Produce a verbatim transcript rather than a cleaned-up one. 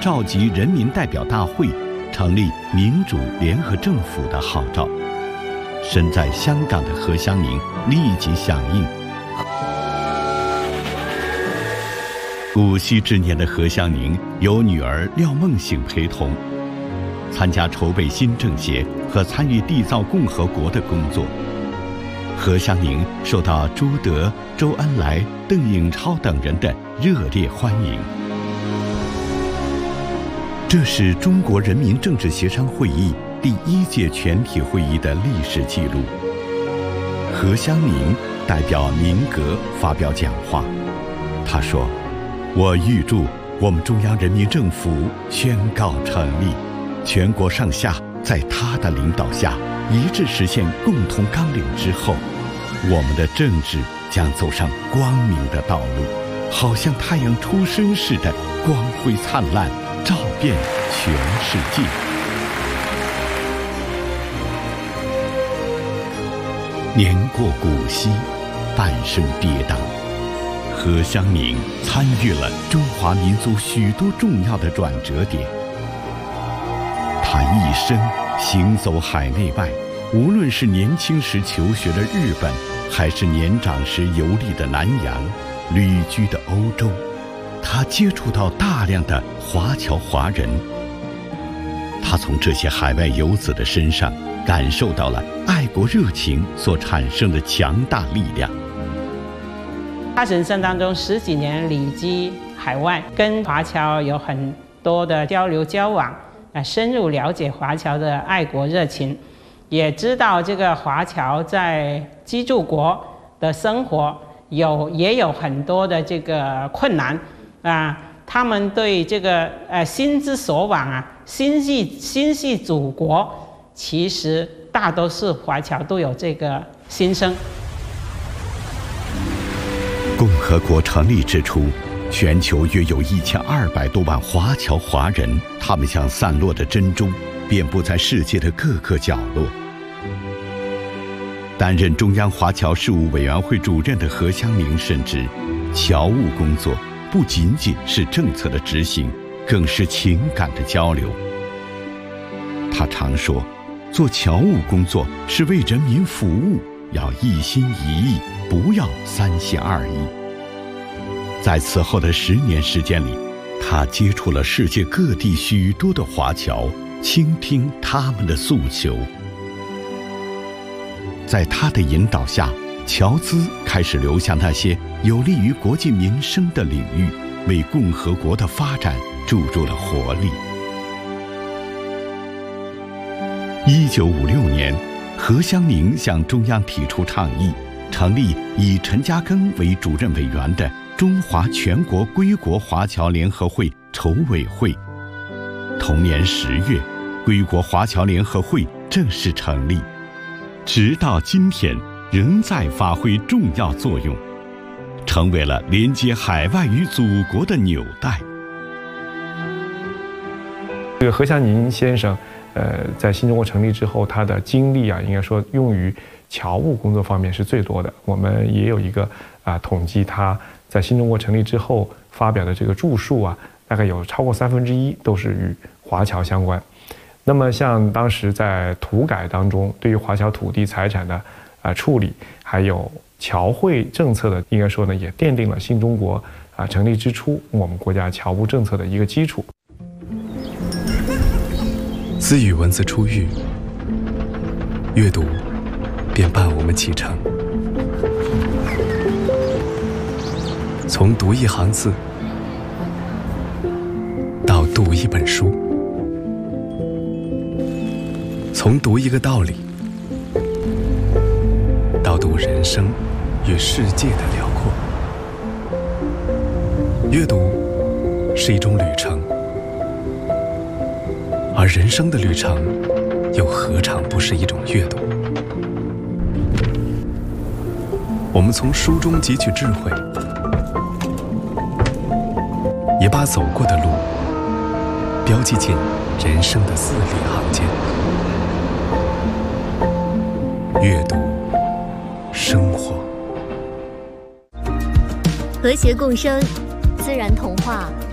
召集人民代表大会，成立民主联合政府的号召。身在香港的何香凝立即响应。古稀之年的何香凝有女儿廖梦醒陪同，参加筹备新政协和参与缔造共和国的工作。何香凝受到朱德、周恩来、邓颖超等人的热烈欢迎。这是中国人民政治协商会议第一届全体会议的历史记录。何香凝代表民革发表讲话，他说：“我预祝我们中央人民政府宣告成立，全国上下在他的领导下一致实现共同纲领之后，我们的政治将走上光明的道路，好像太阳出生似的光辉灿烂，照遍全世界。”年过古稀，半生跌宕，何香凝参与了中华民族许多重要的转折点。他一生行走海内外，无论是年轻时求学的日本，还是年长时游历的南洋、旅居的欧洲，他接触到大量的华侨华人。他从这些海外游子的身上感受到了爱国热情所产生的强大力量。 他人生当中十几年旅居海外，跟华侨有很多的交流交往，啊，深入了解华侨的爱国热情，也知道这个华侨在居住国的生活有也有很多的这个困难啊，他们对这个呃心之所往啊，心系心系祖国，其实大多数华侨都有这个心声。 共和国成立之初，全球约有一千二百多万华侨华人，他们像散落的珍珠，遍布在世界的各个角落。担任中央华侨事务委员会主任的何香凝深知，侨务工作不仅仅是政策的执行，更是情感的交流。他常说，做侨务工作是为人民服务，要一心一意，不要三心二意。在此后的十年时间里，他接触了世界各地许多的华侨，倾听他们的诉求。在他的引导下，侨资开始流向那些有利于国计民生的领域，为共和国的发展注入了活力。一九五六年，何香凝向中央提出倡议，成立以陈嘉庚为主任委员的中华全国归国华侨联合会筹委会。同年十月，归国华侨联合会正式成立，直到今天仍在发挥重要作用，成为了连接海外与祖国的纽带。 这个何香凝先生，呃，在新中国成立之后，他的精力啊，应该说用于侨务工作方面是最多的。我们也有一个啊、呃、统计，他在新中国成立之后发表的这个著述啊，大概有超过三分之一都是与华侨相关。那么像当时在土改当中，对于华侨土地财产的啊、呃、处理，还有侨汇政策的，应该说呢，也奠定了新中国啊、呃、成立之初我们国家侨务政策的一个基础。 自与文字初遇，阅读便伴我们启程。从读一行字到读一本书，从读一个道理到读人生与世界的辽阔。阅读是一种旅程，而人生的旅程又何尝不是一种阅读？我们从书中汲取智慧，也把走过的路标记进人生的字里行间。阅读生活， 和谐共生，自然童话